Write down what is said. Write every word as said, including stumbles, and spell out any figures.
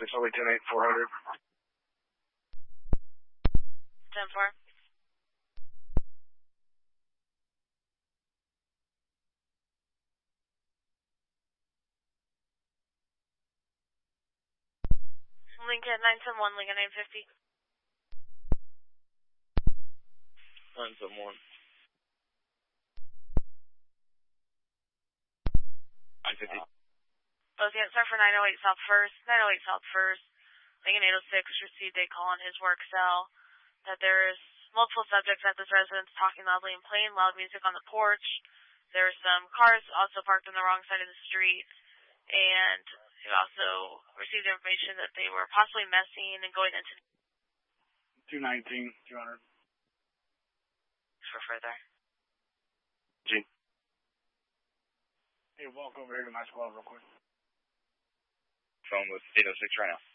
six, only ten eight, four hundred. ten four. Lincoln nine seven one, Lincoln nine fifty. nine seven one. nine fifty. Both answer for nine oh eight South First. nine oh eight South First. Lincoln eight oh six received a call on his work cell that there's multiple subjects at this residence talking loudly and playing loud music on the porch. There's some cars also parked on the wrong side of the street. And he also received information that they were possibly messing and going into two nineteen, two hundred. For further. G. Hey, walk over here to my squad real quick. Phone with eight oh six right now.